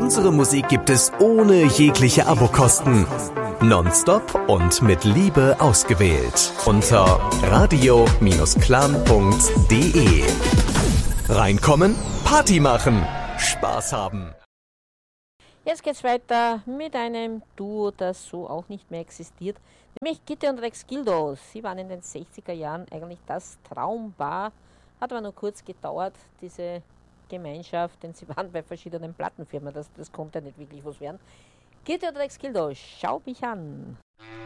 Unsere Musik gibt es ohne jegliche Abokosten. Nonstop und mit Liebe ausgewählt. Unter radio-clan.de. Reinkommen, Party machen, Spaß haben. Jetzt geht's weiter mit einem Duo, das so auch nicht mehr existiert. Nämlich Gitte und Rex Gildos. Sie waren in den 60er Jahren eigentlich das Traumpaar. Hat aber nur kurz gedauert, diese Gemeinschaft, denn sie waren bei verschiedenen Plattenfirmen. Das konnte nicht wirklich was werden. Gitte und Rex Gildos, schau mich an.